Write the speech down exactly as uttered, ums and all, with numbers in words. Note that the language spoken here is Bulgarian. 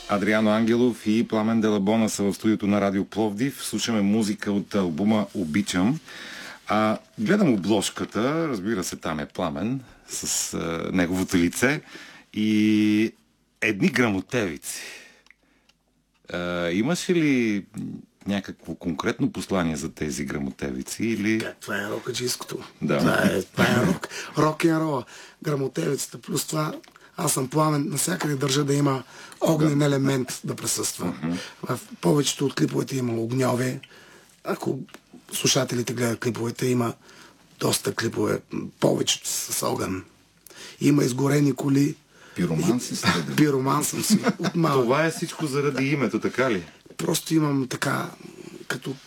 Адриано Ангелов и Пламен Делабона са в студиото на Радио Пловдив. Слушаме музика от албума "Обичам". А, гледам обложката, разбира се, там е Пламен с а, неговото лице и едни грамотевици. А, имаш ли някакво конкретно послание за тези грамотевици? Или... Как, това е рокаджийското. Да. Това е, това е рок, рок-н-рола. Грамотевицата. Плюс това аз съм Пламен. Насякъде държа да има огнен елемент да присъства. Uh-huh. В повечето от клиповете има огньове. Ако слушателите гледат клиповете, има доста клипове. Повечето с огън. Има изгорени коли. Пироман си? Пироман съм си. Това е всичко заради името, така ли? Просто имам така, като